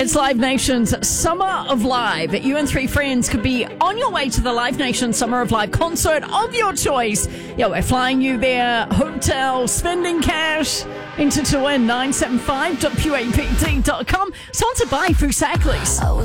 It's Live Nation's Summer of Live. You and three friends could be on your way to the Live Nation Summer of Live concert of your choice. Yeah, we're flying you there, hotel, spending cash. Enter to win 975.puapd.com. Sponsored by Fusaklis.